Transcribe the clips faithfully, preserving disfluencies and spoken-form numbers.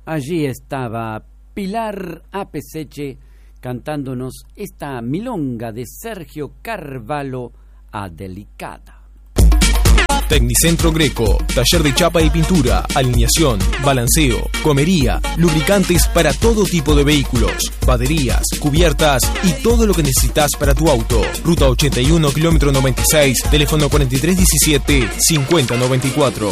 Allí estaba Pilar Apeseche cantándonos esta milonga de Sergio Carvalho, a Delicada. Tecnicentro Greco, taller de chapa y pintura, alineación, balanceo, comería, lubricantes para todo tipo de vehículos, baterías, cubiertas y todo lo que necesitas para tu auto. Ruta ochenta y uno, kilómetro noventa y seis, teléfono cuarenta y tres diecisiete, cincuenta noventa y cuatro.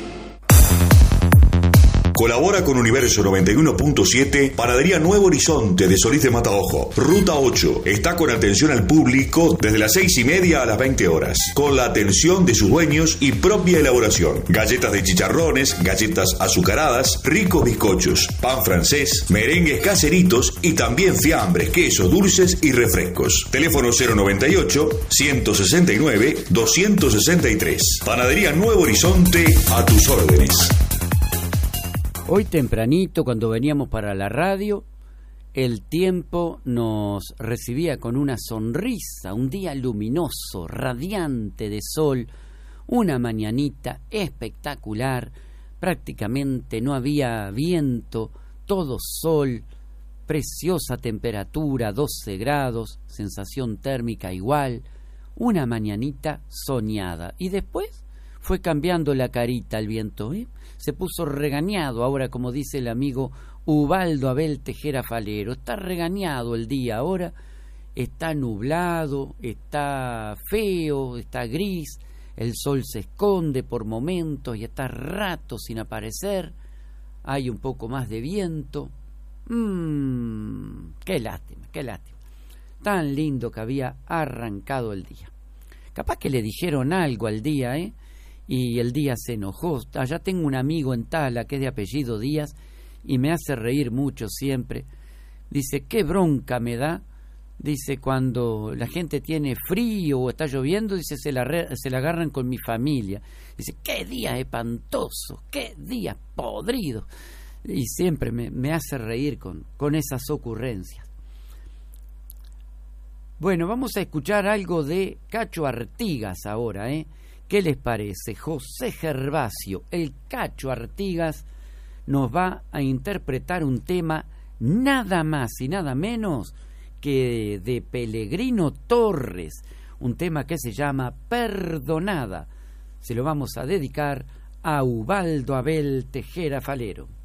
Colabora con Universo noventa y uno punto siete, Panadería Nuevo Horizonte de Solís de Mataojo, Ruta ocho. Está con atención al público desde las seis y media a las veinte horas, con la atención de sus dueños y propia elaboración. Galletas de chicharrones, galletas azucaradas, ricos bizcochos, pan francés, merengues caseritos y también fiambres, quesos, dulces y refrescos. Teléfono cero noventa y ocho, ciento sesenta y nueve, doscientos sesenta y tres. Panadería Nuevo Horizonte, a tus órdenes. Hoy tempranito, cuando veníamos para la radio, el tiempo nos recibía con una sonrisa, un día luminoso, radiante de sol, una mañanita espectacular, prácticamente no había viento, todo sol, preciosa temperatura, doce grados, sensación térmica igual, una mañanita soñada. Y después fue cambiando la carita el viento, ¿eh? Se puso regañado, ahora como dice el amigo Ubaldo Abel Tejera Falero, está regañado el día ahora, está nublado, está feo, está gris, el sol se esconde por momentos y está rato sin aparecer, hay un poco más de viento, mmm, qué lástima, qué lástima, tan lindo que había arrancado el día. Capaz que le dijeron algo al día, ¿eh? Y el día se enojó. Allá tengo un amigo en Tala que es de apellido Díaz y me hace reír mucho siempre. Dice, qué bronca me da, dice, cuando la gente tiene frío o está lloviendo, dice, se la, re, se la agarran con mi familia. Dice, qué día espantoso, qué día podrido. Y siempre me, me hace reír con, con esas ocurrencias. Bueno, vamos a escuchar algo de Cacho Artigas ahora, ¿eh? ¿Qué les parece? José Gervasio, el Cacho Artigas, nos va a interpretar un tema nada más y nada menos que de Pellegrino Torres, un tema que se llama Perdonada. Se lo vamos a dedicar a Ubaldo Abel Tejera Falero.